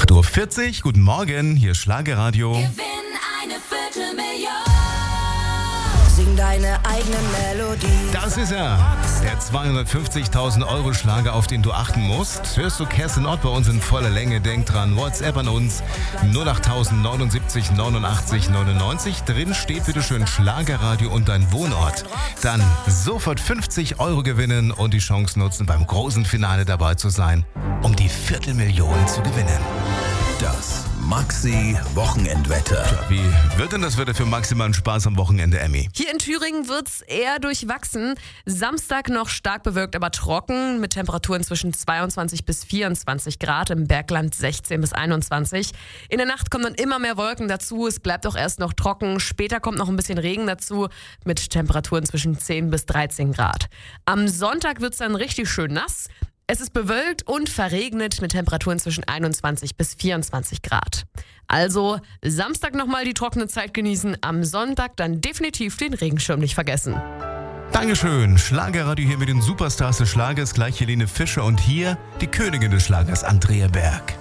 8:40 Uhr, guten Morgen, hier ist Schlagerradio. Gewinn eine Viertelmillion. Sing deine eigene Melodie. Das ist er, der 250.000 Euro Schlager, auf den du achten musst. Hörst du Kerstin Ott bei uns in voller Länge, denk dran, WhatsApp an uns 08000 79 89 99. Drin steht bitteschön Schlagerradio und dein Wohnort. Dann sofort 50 Euro gewinnen und die Chance nutzen, beim großen Finale dabei zu sein, um die Viertelmillion zu gewinnen. Das Maxi-Wochenendwetter. Wie wird denn das Wetter für maximalen Spaß am Wochenende, Emmy? Hier in Thüringen wird's eher durchwachsen. Samstag noch stark bewölkt, aber trocken, mit Temperaturen zwischen 22 bis 24 Grad, im Bergland 16 bis 21. In der Nacht kommen dann immer mehr Wolken dazu, es bleibt auch erst noch trocken. Später kommt noch ein bisschen Regen dazu, mit Temperaturen zwischen 10 bis 13 Grad. Am Sonntag wird's dann richtig schön nass. Es ist bewölkt und verregnet mit Temperaturen zwischen 21 bis 24 Grad. Also Samstag nochmal die trockene Zeit genießen, am Sonntag dann definitiv den Regenschirm nicht vergessen. Dankeschön. Schlagerradio hier mit den Superstars des Schlagers, gleich Helene Fischer und hier die Königin des Schlagers, Andrea Berg.